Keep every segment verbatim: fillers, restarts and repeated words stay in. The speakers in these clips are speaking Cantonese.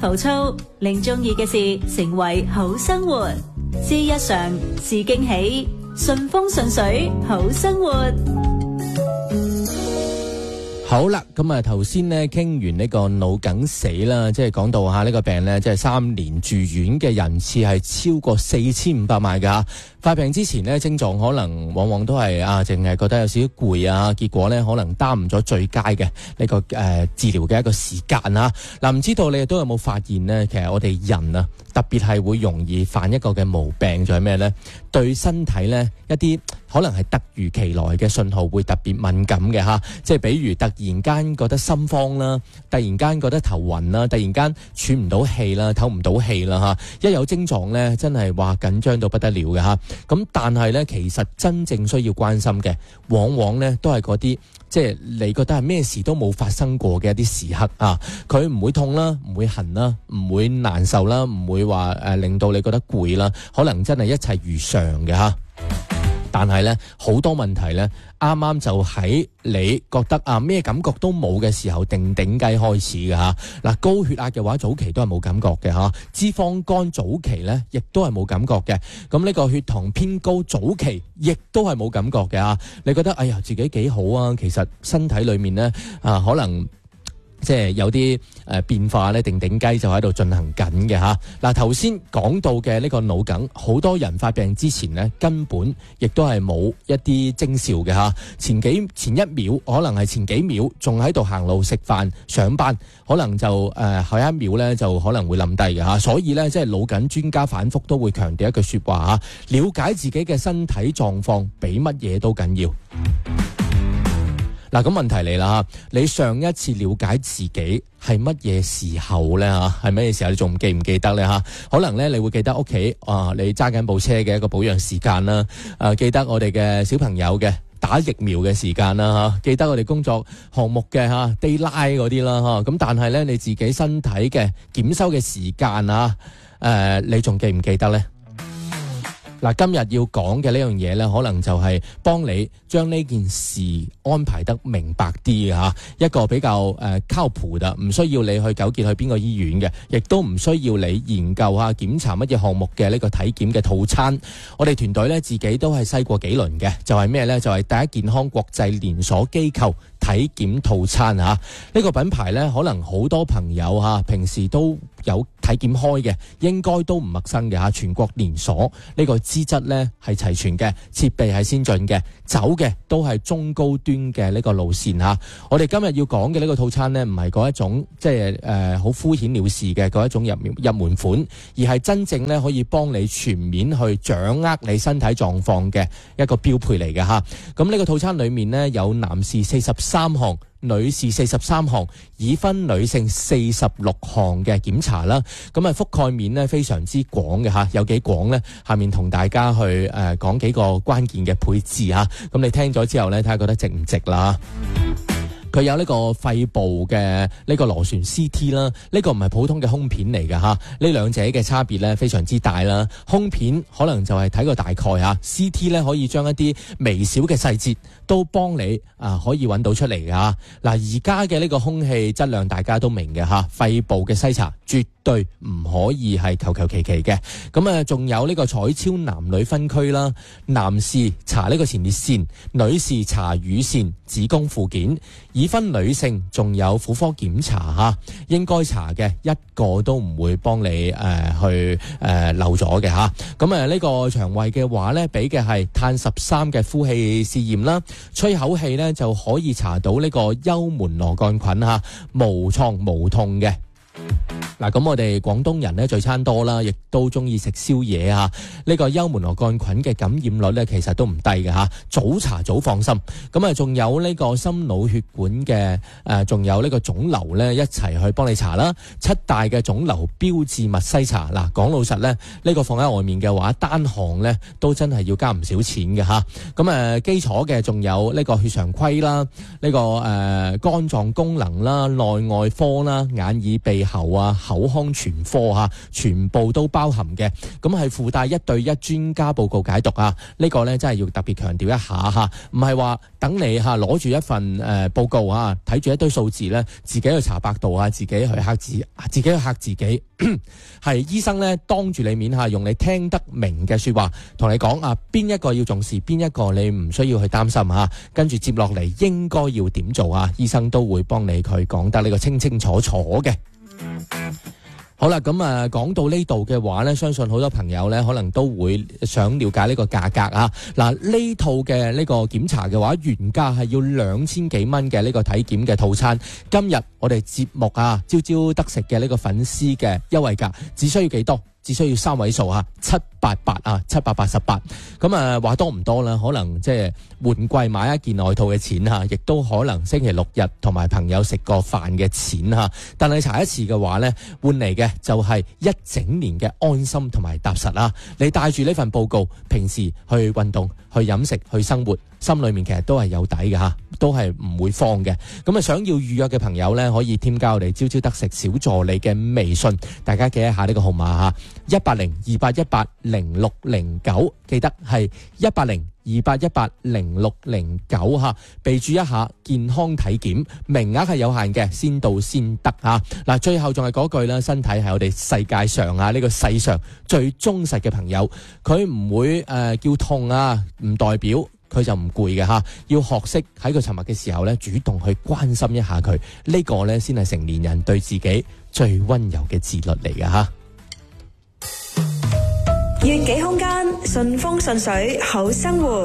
浮躁，令中意嘅事成為好生活，知日常，是驚喜，順風順水，好生活。 好啦，咁啊頭先咧傾完呢個腦梗死啦，即係講到下呢個病咧，即係三年住院嘅人次係超過四千五百萬噶。發病之前咧，症狀可能往往都係啊，淨係覺得有少少攰啊，結果咧可能耽誤咗最佳嘅呢個誒、呃、治療嘅一個時間啊。嗱，唔知道你哋都有冇發現呢？其實我哋人啊，特別係會容易犯一個嘅毛病，就係咩呢？對身體呢一啲可能係突如其來嘅信號會特別敏感嘅吓，即係比如突然間覺得心慌啦，突然間覺得頭暈啦，突然間喘唔到氣啦，唞唔到氣啦吓，一有症狀呢，真係話緊張到不得了嘅吓。咁但係呢，其實真正需要關心嘅，往往呢都係嗰啲即係你覺得係咩事都冇發生過嘅一啲時刻啊，佢唔會痛啦，唔會痕啦，唔會難受啦，唔會話誒、呃、令到你覺得攰啦，可能真係一切如常嘅吓。但係咧，好多問題咧，啱啱就喺你覺得啊咩感覺都冇嘅時候，定定雞開始嘅吓。嗱，高血壓嘅話，早期都係冇感覺嘅吓；脂肪肝早期咧，亦都係冇感覺嘅。咁呢個血糖偏高早期，亦都係冇感覺嘅吓。你覺得哎呀自己幾好啊？其實身體裏面咧啊，可能。即係有啲誒變化咧，定定雞就喺度進行緊嘅吓。嗱，頭先講到嘅呢個腦梗，好多人發病之前呢，根本亦都係冇一啲徵兆嘅吓。前幾前一秒可能係前幾秒仲喺度行路食飯上班，可能就誒、呃、下一秒咧就可能會冧低嘅吓。所以咧，即係腦梗專家反覆都會強調一句說話吓：了解自己嘅身體狀況比乜嘢都緊要。嗱，咁問題嚟啦，你上一次了解自己係乜嘢時候咧吓？係乜嘢時候？你仲記唔記得咧吓？可能咧你會記得屋企啊，你揸緊部車嘅一個保養時間啦，誒，記得我哋嘅小朋友嘅打疫苗嘅時間啦吓，記得我哋工作項目嘅吓 deadline 嗰啲啦吓。咁但係咧你自己身體嘅檢修嘅時間啊，誒，你仲記唔記得咧？嗱，今日要講嘅呢樣嘢咧，可能就係幫你將呢件事安排得明白啲吓，一個比較誒靠譜嘅，唔需要你去糾結去邊個醫院嘅，亦都唔需要你研究下檢查乜嘢項目嘅呢個體檢嘅套餐。我哋團隊咧自己都係篩過幾輪嘅，就係咩咧？就係第一健康國際連鎖機構體檢套餐吓。呢個品牌咧，可能好多朋友吓平時都有體檢開嘅，應該都唔陌生嘅吓。全國連鎖呢個資質咧係齊全嘅，設備係先進嘅，走嘅都係中高端嘅呢個路線吓。我哋今日要講嘅呢個套餐咧，唔係嗰一種即係誒好敷衍了事嘅嗰一種入入門款，而係真正咧可以幫你全面去掌握你身體狀況嘅一個標配嚟嘅吓。咁呢個套餐裏面咧有男士四十三項。女士四十三項，已婚女性四十六項嘅檢查啦，咁啊覆蓋面呢非常之廣嘅吓，有幾廣呢？下面同大家去誒講幾個關鍵嘅配置吓，咁你聽咗之後呢，睇下覺得值唔值啦。佢有呢個肺部嘅呢個螺旋 C T 啦，呢個唔係普通嘅胸片嚟㗎吓，呢兩者嘅差別咧非常之大啦。胸片可能就係睇個大概吓 ，C T 咧可以將一啲微小嘅細節都幫你啊可以揾到出嚟㗎。嗱，而家嘅呢個空氣質量大家都明嘅吓，肺部嘅篩查絕對唔可以係求求其其嘅。咁啊，仲有呢個彩超男女分區啦，男士查呢個前列腺，女士查乳腺、子宮附件。已婚女性仲有婦科檢查吓，應該查嘅一個都唔會幫你誒、呃、去誒、呃、漏咗嘅吓。咁啊呢個腸胃嘅話咧，俾嘅係碳十三嘅呼氣試驗啦，吹口氣咧就可以查到呢個幽門螺桿菌吓，無創無痛嘅。嗱，咁我哋廣東人咧聚餐多啦，亦都中意食宵夜啊！呢個幽門螺桿菌嘅感染率咧，其實都唔低嘅吓，早查早放心。咁啊，仲有呢個心腦血管嘅誒，仲有呢個腫瘤咧，一齊去幫你查啦。七大嘅腫瘤標誌物篩查，嗱，講老實咧，呢個放喺外面嘅話，單項咧都真係要加唔少錢嘅吓。咁誒，基礎嘅仲有呢個血常規啦，呢個誒肝臟功能啦、內外科啦、眼耳鼻喉啊、 口腔全科嚇，全部都包含嘅。咁係附帶一對一專家報告解讀啊！呢、這個呢，真係要特別強調一下嚇，唔係話等你嚇攞住一份誒、呃、報告啊，睇住一堆數字呢，自己去查百度啊，自己去嚇自自己去嚇自己。係醫生呢，當住你面下用你聽得明嘅說話同你講啊，邊一個要重視，邊一個你唔需要去擔心吓，跟住接落嚟應該要點做啊，醫生都會幫你佢講得呢個清清楚楚嘅。好啦，咁啊，講到呢度嘅話呢，相信好多朋友呢可能都會想了解呢個價格啊。嗱，呢套嘅呢個檢查嘅話，原價係要兩千幾蚊嘅呢個體檢嘅套餐。今日我哋節目啊，朝朝得食嘅呢個粉絲嘅優惠價，只需要幾多？只需要三位數啊，七八八啊，七百八十八。咁啊，話多唔多啦？可能即係換季買一件外套嘅錢吓，亦都可能星期六日同埋朋友食個飯嘅錢吓。但係查一次嘅話呢，換嚟嘅就係一整年嘅安心同埋踏實啦。你帶住呢份報告，平時去運動、去飲食、去生活，心裏面其實都係有底嘅吓，都係唔會慌嘅。咁啊，想要預約嘅朋友呢，可以添加我哋朝朝得食小助理嘅微信，大家記一下呢個號碼吓。一八零二八一八零六零九，記得係一八零二八一八零六零九吓，備注一下健康體檢，名額係有限嘅，先到先得啊！嗱，最後仲係嗰句啦，身體係我哋世界上啊呢個世上最忠實嘅朋友，佢唔會誒、呃、叫痛啊，唔代表佢就唔攰嘅吓，要學識喺佢沉默嘅時候咧，主動去關心一下佢，呢、這個咧先係成年人對自己最溫柔嘅自律嚟嘅吓。 願景空間，順風順水，好生活。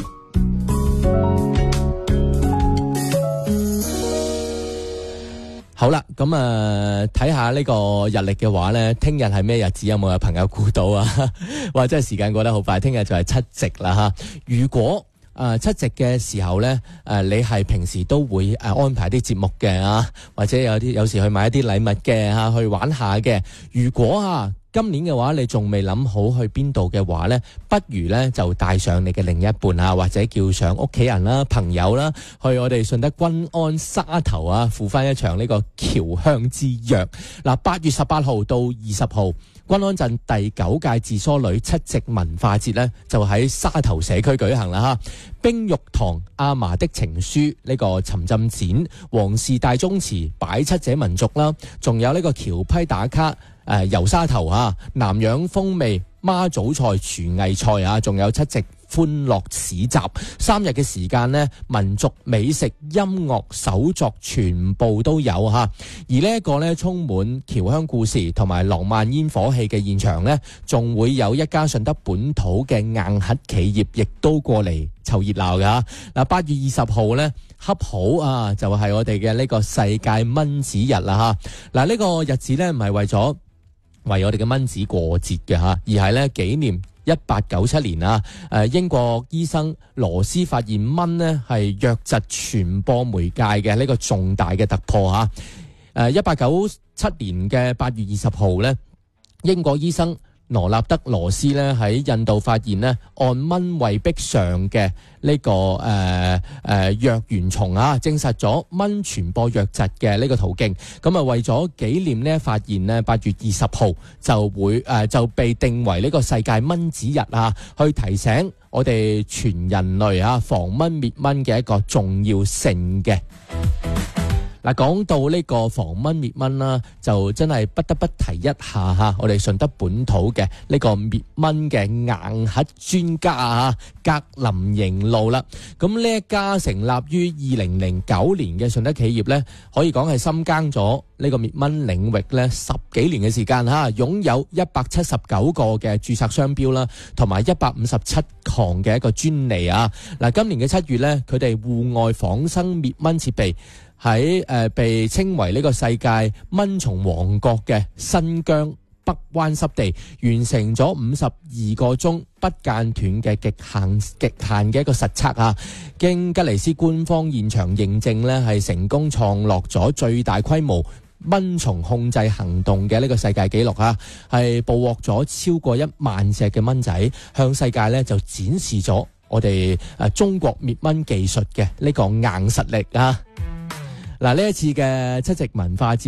好啦，咁啊睇下呢個日曆嘅話呢，聽日係咩日子？有冇有朋友估到啊？哇，真係時間過得好快，聽日就係七夕啦吓。如果誒、呃、七夕嘅時候呢，誒、呃、你係平時都會誒、呃、安排啲節目嘅啊，或者有啲有時去買一啲禮物嘅啊，去玩下嘅。如果啊今年嘅話，你仲未諗好去邊度嘅話呢，不如呢就帶上你嘅另一半啊，或者叫上屋企人啦、朋友啦，去我哋順德君安沙頭啊，赴翻一場呢個僑鄉之約。嗱，八月十八號到二十號，君安鎮第九屆自梳女七夕文化節呢，就喺沙頭社區舉行啦吓。冰玉堂阿嫲的情書呢個沉浸展，黃氏大宗祠擺七者民族啦，仲有呢個橋批打卡。誒，遊沙頭啊，南洋風味媽祖菜廚藝菜啊，仲有七夕歡樂市集，三日嘅時間呢，民族美食、音樂、手作全部都有吓。而呢一個呢，充滿僑鄉故事同埋浪漫煙火氣嘅現場呢，仲會有一家順德本土嘅硬核企業，亦都過嚟湊熱鬧噶。嗱，八月二十號呢，恰好啊，就係我哋嘅呢個世界蚊子日啦吓。嗱，呢個日子呢，唔係為咗為我哋嘅蚊子過節嘅吓，而係咧紀念一八九七年啊，誒英國醫生羅斯發現蚊呢係瘧疾傳播媒介嘅呢個重大嘅突破吓。誒一八九七年嘅八月二十號呢，英國醫生羅納德羅斯咧喺印度發現咧按蚊胃壁上嘅呢、這個誒誒瘧原蟲啊，證實咗蚊傳播瘧疾嘅呢個途徑。咁啊為咗紀念呢一發現咧，八月二十號就會誒、呃、就被定為呢個世界蚊子日啊，去提醒我哋全人類啊防蚊滅蚊嘅一個重要性嘅。嗱，講到呢個防蚊滅蚊啦，就真係不得不提一下吓，我哋順德本土嘅呢個滅蚊嘅硬核專家啊，格林營路啦。咁呢一家成立於二零零九年嘅順德企業呢，可以講係深耕咗呢個滅蚊領域呢十幾年嘅時間吓，擁有一百七十九個嘅註冊商標啦，同埋一百五十七項嘅一個專利啊。嗱，今年嘅七月呢，佢哋戶外仿生滅蚊設備喺誒、呃、被稱為呢個世界蚊蟲王國嘅新疆北灣濕地，完成咗五十二個鐘不間斷嘅極限極限嘅一個實測啊！經吉尼斯官方現場認證呢，係成功創落咗最大規模蚊蟲控制行動嘅呢個世界紀錄啊！係捕獲咗超過一萬隻嘅蚊仔，向世界呢就展示咗我哋誒中國滅蚊技術嘅呢個硬實力啊！嗱，呢一次嘅七夕文化節呢，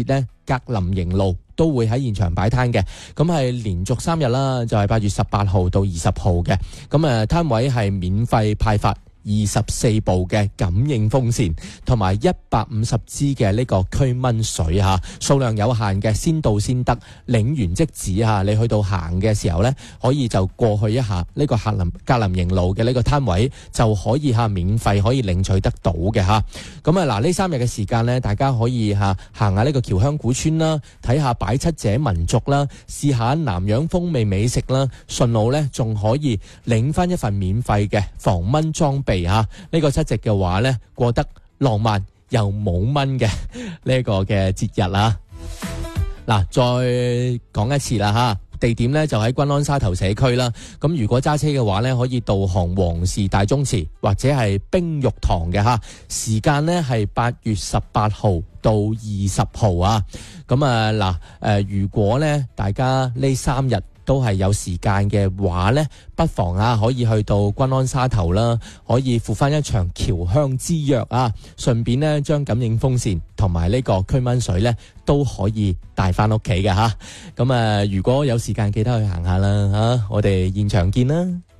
格林營路都會喺現場擺攤嘅。咁係連續三日啦，就係八月十八號到二十號嘅。咁誒攤位係免費派發二十四部嘅感應風扇，同埋一百五十支嘅呢個驅蚊水吓，數量有限嘅，先到先得，領完即止吓。你去到行嘅時候呢，可以就過去一下呢個格林格林營路嘅呢個攤位，就可以吓免費可以領取得到嘅吓。咁啊嗱，呢三日嘅時間呢，大家可以吓行下呢個僑香古村啦，睇下擺七者民族啦，試下南洋風味美食啦，順路呢，仲可以領翻一份免費嘅防蚊裝備。吓，呢個七夕嘅話呢，過得浪漫又冇蚊嘅呢個嘅節日啦。嗱，再講一次啦吓，地點呢就喺君安沙頭社區啦。咁如果揸車嘅話呢，可以導航皇氏大宗祠或者係冰玉堂嘅吓。時間呢係八月十八號到二十號啊。咁啊嗱，誒，如果呢大家呢三日都係有時間嘅話呢，不妨啊可以去到君安沙頭啦，可以赴翻一場僑香之約啊，順便呢將感應風扇同埋呢個驅蚊水呢都可以帶翻屋企嘅吓。咁啊，如果有時間記得去行下啦吓，我哋現場見啦。